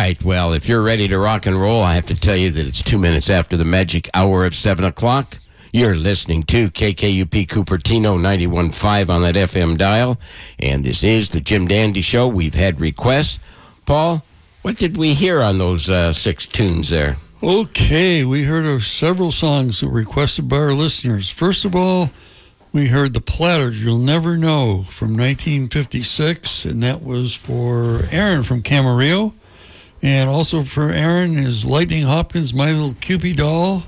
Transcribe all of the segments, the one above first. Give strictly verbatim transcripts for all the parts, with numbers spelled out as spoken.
right. Well, if you're ready to rock and roll, I have to tell you that it's two minutes after the magic hour of seven o'clock. You're listening to K K U P Cupertino ninety-one point five on that F M dial. And this is the Jim Dandy Show. We've had requests. Paul, what did we hear on those uh, six tunes there? Okay, we heard of several songs that were requested by our listeners. First of all, we heard The Platters, You'll Never Know, from nineteen fifty-six, and that was for Aaron from Camarillo. And also for Aaron is Lightning Hopkins, My Little Cupid Doll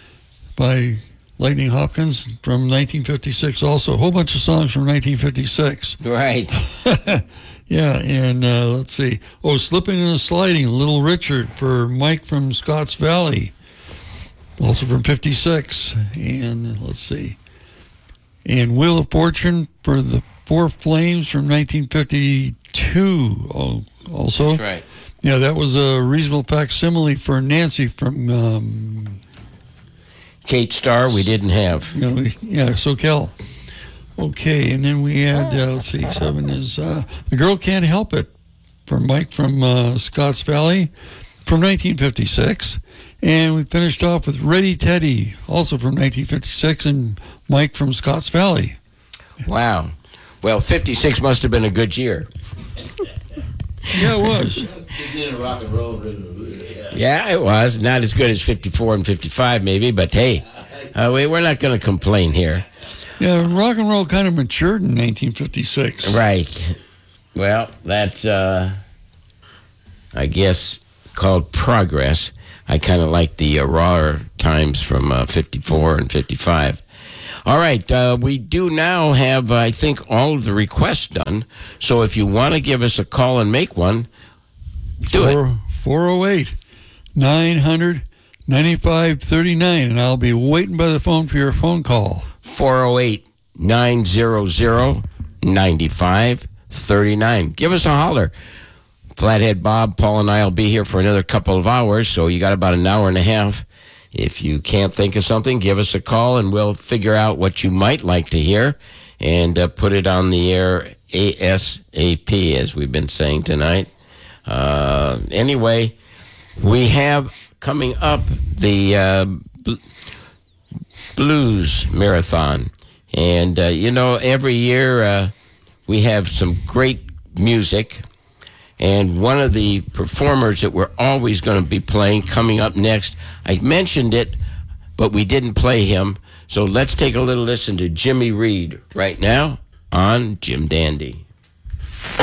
by Lightning Hopkins from nineteen fifty-six also. A whole bunch of songs from nineteen fifty-six. Right. Yeah, and uh, let's see. Oh, Slipping and Sliding, Little Richard for Mike from Scotts Valley, also from fifty-six. And let's see. And Wheel of Fortune for the Four Flames from nineteen fifty-two also. That's right. Yeah, that was a reasonable facsimile for Nancy from... Um, Kate Starr, we didn't have. You know, yeah, SoCal. Okay, and then we had, uh, let's see, seven is uh, The Girl Can't Help It for Mike from uh, Scotts Valley from nineteen fifty-six. And we finished off with Ready Teddy, also from nineteen fifty-six, and Mike from Scotts Valley. Wow. Well, fifty-six must have been a good year. Yeah, it was. rock and roll. Yeah, it was. Not as good as fifty-four and fifty-five, maybe, but hey, uh, we, we're not going to complain here. Yeah, rock and roll kind of matured in nineteen fifty-six. Right. Well, that's, uh, I guess, called progress. I kind of like the uh, rawer times from uh, fifty-four and fifty-five. All right, uh, we do now have, uh, I think, all of the requests done. So if you want to give us a call and make one, do it. four oh eight, nine hundred, ninety-five thirty-nine, and I'll be waiting by the phone for your phone call. four oh eight, nine hundred, ninety-five thirty-nine. Give us a holler. Flathead Bob, Paul, and I will be here for another couple of hours, so you got about an hour and a half. If you can't think of something, give us a call, and we'll figure out what you might like to hear and uh, put it on the air ASAP, as we've been saying tonight. Uh, anyway, we have coming up the uh, bl- Blues Marathon. And, uh, you know, every year uh, we have some great music. And one of the performers that we're always going to be playing coming up next, I mentioned it, but we didn't play him. So let's take a little listen to Jimmy Reed right now on Jim Dandy.